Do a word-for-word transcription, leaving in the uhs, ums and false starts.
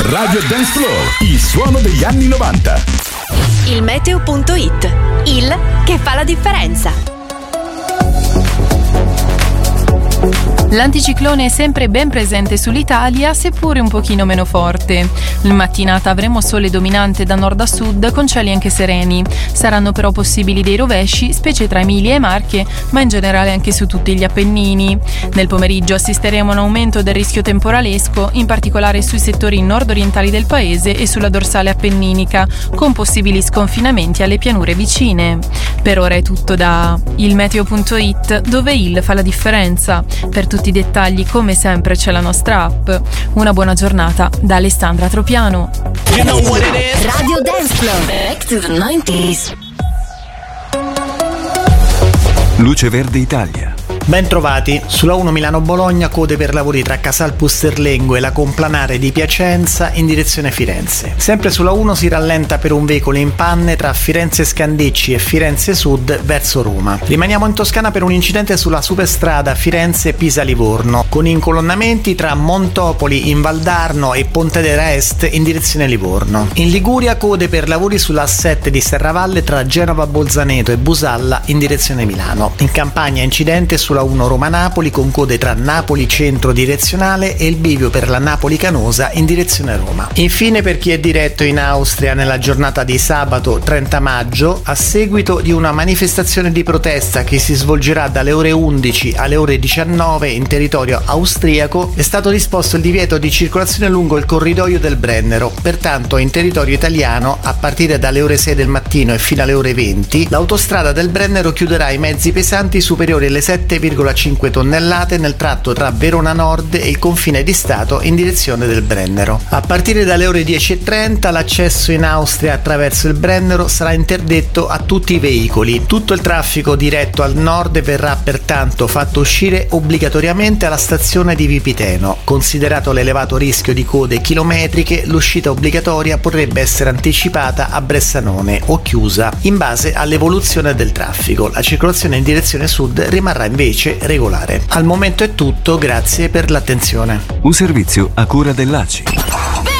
Radio Dance Floor, il suono degli anni novanta. Il meteo punto it, il che fa la differenza. L'anticiclone è sempre ben presente sull'Italia, seppure un pochino meno forte. In mattinata avremo sole dominante da nord a sud con cieli anche sereni. Saranno però possibili dei rovesci, specie tra Emilia e Marche, ma in generale anche su tutti gli Appennini. Nel pomeriggio assisteremo a un aumento del rischio temporalesco, in particolare sui settori nord-orientali del paese e sulla dorsale appenninica, con possibili sconfinamenti alle pianure vicine. Per ora è tutto da il meteo punto it, dove il fa la differenza. Per tutti i dettagli, come sempre, c'è la nostra app. Una buona giornata da Alessandra Tropiano. You know what it is? Radio Dance Floor. Back to the nineties. Luce Verde Italia. Ben trovati, sulla uno Milano-Bologna code per lavori tra Casal Pusterlengo e la complanare di Piacenza in direzione Firenze. Sempre sulla uno si rallenta per un veicolo in panne tra Firenze Scandicci e Firenze Sud verso Roma. Rimaniamo in Toscana per un incidente sulla superstrada Firenze-Pisa-Livorno, con incolonnamenti tra Montopoli in Valdarno e Pontedera Est in direzione Livorno. In Liguria code per lavori sulla A sette di Serravalle tra Genova-Bolzaneto e Busalla in direzione Milano. In Campania incidente su sulla uno Roma-Napoli con code tra Napoli centro direzionale e il bivio per la Napoli-Canosa in direzione Roma. Infine, per chi è diretto in Austria nella giornata di sabato trenta maggio, a seguito di una manifestazione di protesta che si svolgerà dalle ore undici alle ore diciannove in territorio austriaco, è stato disposto il divieto di circolazione lungo il corridoio del Brennero. Pertanto in territorio italiano, a partire dalle ore sei del mattino e fino alle ore venti, l'autostrada del Brennero chiuderà i mezzi pesanti superiori alle sette virgola cinque tonnellate nel tratto tra Verona Nord e il confine di Stato in direzione del Brennero. A partire dalle ore dieci e trenta l'accesso in Austria attraverso il Brennero sarà interdetto a tutti i veicoli. Tutto il traffico diretto al nord verrà pertanto fatto uscire obbligatoriamente alla stazione di Vipiteno. Considerato l'elevato rischio di code chilometriche, l'uscita obbligatoria potrebbe essere anticipata a Bressanone o chiusa in base all'evoluzione del traffico. La circolazione in direzione sud rimarrà invece regolare. Al momento è tutto, grazie per l'attenzione. Un servizio a cura dell'A C I.